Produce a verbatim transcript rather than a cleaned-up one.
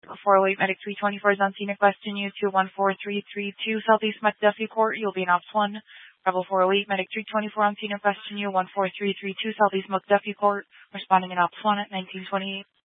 four oh eight Medic three twenty-four is on scene requesting you to one four three three two Southeast McDuffie Court. You'll be in Ops one. Rebel four oh eight Medic three twenty-four on scene requesting you one four three three two Southeast McDuffie Court. Responding in Ops one at nineteen twenty-eight.